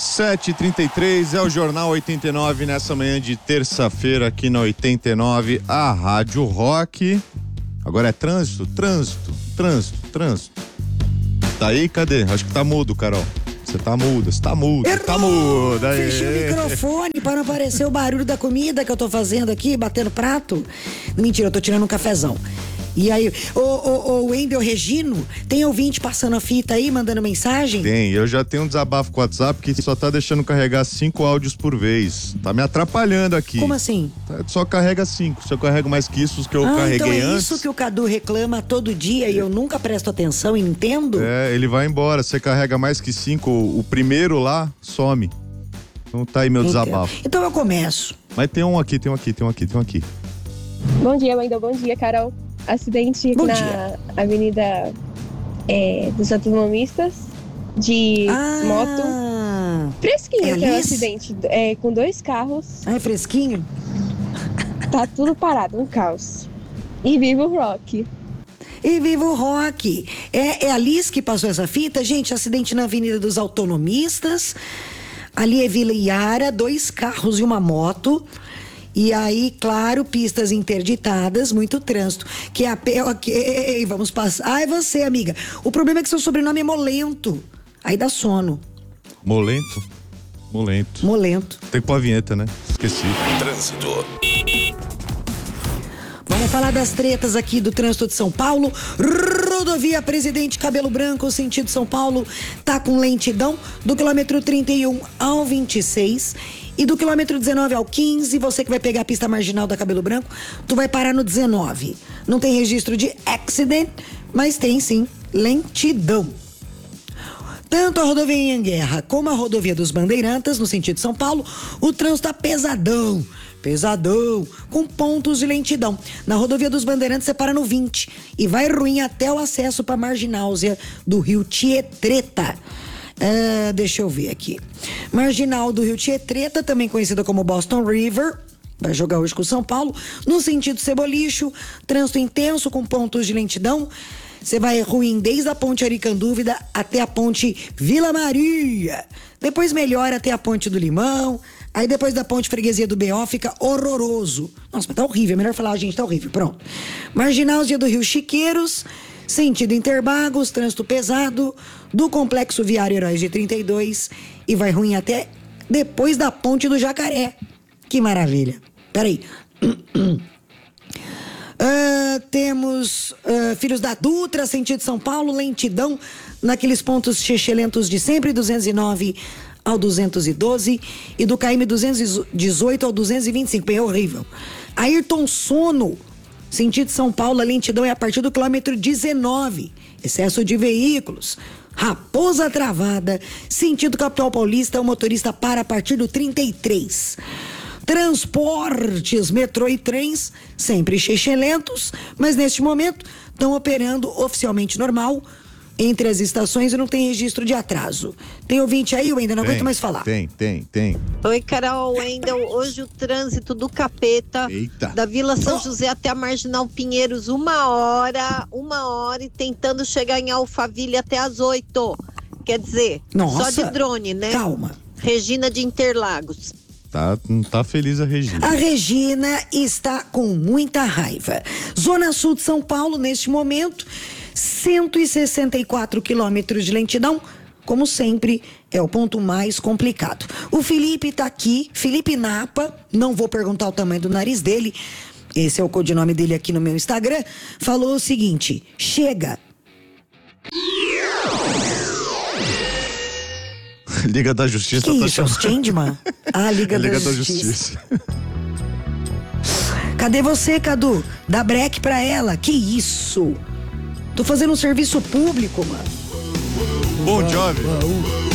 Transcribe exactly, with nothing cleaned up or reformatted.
sete e trinta e três é o Jornal oitenta e nove nessa manhã de terça-feira aqui na oitenta e nove, a Rádio Rock. Agora é trânsito, trânsito, trânsito, trânsito. Tá aí, cadê? Acho que tá mudo, Carol. Você tá muda, você tá muda, Errou! tá muda. Fechei o microfone para não aparecer o barulho da comida que eu tô fazendo aqui, batendo prato. Mentira, eu tô tirando um cafezão. E aí, o, o, o Wendel Regino, tem ouvinte passando a fita aí, mandando mensagem? Tem, eu já tenho um desabafo com o WhatsApp que só tá deixando carregar cinco áudios por vez. Tá me atrapalhando aqui. Como assim? Só carrega cinco. Se eu carrego mais que isso, os que eu ah, carreguei então é antes. isso que o Cadu reclama todo dia e eu nunca presto atenção e entendo? É, ele vai embora. Você carrega mais que cinco, o primeiro lá some. Então tá aí meu Entendo. desabafo. Então eu começo. Mas tem um aqui, tem um aqui, tem um aqui, tem um aqui. Bom dia, Wendel. Bom dia, Carol. Acidente Bom na dia. Avenida é, dos Autonomistas de ah, moto. Fresquinho é que é o ali? acidente, é, com dois carros. Ah, é fresquinho? Tá tudo parado, um caos. E viva o rock. E viva o rock. É, é a Liz que passou essa fita. Gente, acidente na Avenida dos Autonomistas. Ali é Vila Iara, dois carros e uma moto. E aí, claro, pistas interditadas, muito trânsito. Que é a pé, ok, vamos passar. Ah, é você, amiga. O problema é que seu sobrenome é Molento. Aí dá sono. Molento? Molento. Molento. Tem que pôr a vinheta, né? Esqueci. Trânsito. Vamos falar das tretas aqui do trânsito de São Paulo. Rodovia Presidente Cabelo Branco, sentido São Paulo, tá com lentidão do quilômetro trinta e um ao vinte e seis. E do quilômetro dezenove ao quinze, você que vai pegar a pista marginal da Cabelo Branco, tu vai parar no dezenove. Não tem registro de accident, mas tem sim lentidão. Tanto a rodovia Anhanguerra como a rodovia dos Bandeirantes, no sentido São Paulo, o trânsito tá pesadão, pesadão, com pontos de lentidão. Na rodovia dos Bandeirantes você para no vinte e vai ruim até o acesso para a margináusea do Rio Tietreta. Uh, deixa eu ver aqui. Marginal do Rio Tietreta, também conhecida como Boston River, vai jogar hoje com o São Paulo, no sentido Cebolicho, trânsito intenso com pontos de lentidão. Você vai ruim desde a ponte Aricandúvida até a ponte Vila Maria. Depois melhora até a ponte do Limão. Aí depois da ponte Freguesia do B O fica horroroso. Nossa, mas tá horrível, é melhor falar, gente, tá horrível, pronto. Marginal do Rio Chiqueiros, sentido Interbagos, trânsito pesado, do Complexo Viário Heróis de trinta e dois e vai ruim até depois da ponte do Jacaré. Que maravilha. Peraí. Uh, temos uh, Filhos da Dutra, sentido São Paulo, lentidão naqueles pontos chechelentos de sempre, duzentos e nove ao duzentos e doze e do K M duzentos e dezoito ao duzentos e vinte e cinco, bem horrível. Ayrton Sono, sentido São Paulo, a lentidão é a partir do quilômetro dezenove, excesso de veículos. Raposa Travada, sentido capital paulista, o motorista para a partir do trinta e três. Transportes, metrô e trens, sempre chechelentos, mas neste momento estão operando oficialmente normal entre as estações e não tem registro de atraso. Tem ouvinte aí, eu ainda não tem, aguento mais falar. Tem, tem, tem. Oi, Carol, Wendel, hoje o trânsito do Capeta, Eita. da Vila São Oh. José até a Marginal Pinheiros, uma hora, uma hora e tentando chegar em Alphaville até as oito. Quer dizer, Nossa. só de drone, né? Calma. Regina de Interlagos. Tá, não tá feliz a Regina. A Regina está com muita raiva. Zona Sul de São Paulo, neste momento, cento e sessenta e quatro quilômetros de lentidão. Como sempre, é o ponto mais complicado. O Felipe tá aqui, Felipe Napa, não vou perguntar o tamanho do nariz dele, esse é o codinome dele aqui no meu Instagram, falou o seguinte: chega. Liga da Justiça Que tá isso, os chamando. Changeman? Ah, Liga, Liga da, da Justiça. Justiça. Cadê você, Cadu? Dá break pra ela. Que isso? Tô fazendo um serviço público, mano. Bom Jovem.